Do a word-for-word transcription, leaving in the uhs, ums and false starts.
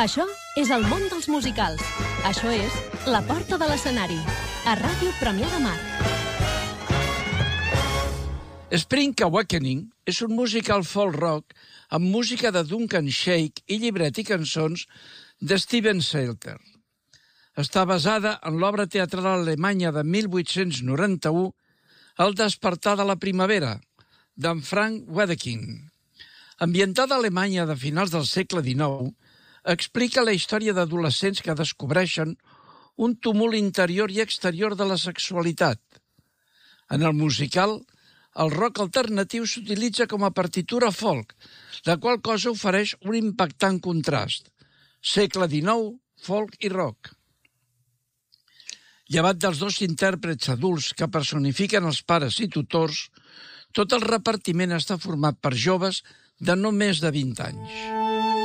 Això és el món dels musicals. Això és La Porta de l'Escenari, a Ràdio Premià de Mar. Spring Awakening és un musical folk rock amb música de Duncan Sheik i llibret i cançons de Steven Salter. Està basada en l'obra teatral alemanya de mil vuit-cents noranta-u, El despertar de la primavera, d'en Frank Wedekind. Ambientada a Alemanya de finals del segle dinou, explica la història d'adolescents que descobreixen un tumult interior i exterior de la sexualitat. En el musical, el rock alternatiu s'utilitza com a partitura folk, la qual cosa ofereix un impactant contrast. Segle dinou, folk i rock. Llevat dels dos intèrprets adults que personifiquen els pares i tutors, tot el repartiment està format per joves de no més de vint anys.